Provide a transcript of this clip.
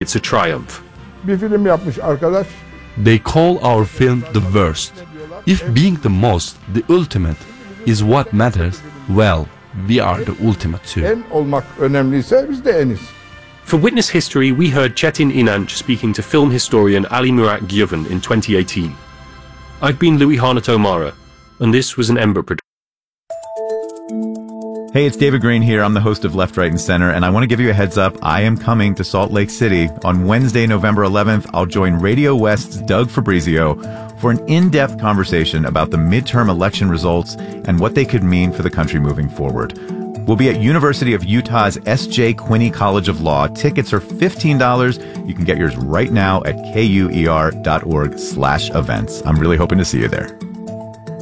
it's a triumph. Bir film yapmış arkadaş. They call our film the worst. If being the most, the ultimate, is what matters, well, we are the ultimate too. En olmak önemliyse biz de eniz. For Witness History, we heard Çetin İnanç speaking to film historian Ali Murat Güven in 2018. I've been Louis Harnato Mara, and this was an Ember production. Hey, it's David Green here. I'm the host of Left, Right, and Center, and I want to give you a heads up. I am coming to Salt Lake City. On Wednesday, November 11th, I'll join Radio West's Doug Fabrizio for an in-depth conversation about the midterm election results and what they could mean for the country moving forward. We'll be at University of Utah's S.J. Quinney College of Law. Tickets are $15. You can get yours right now at kuer.org/events. I'm really hoping to see you there.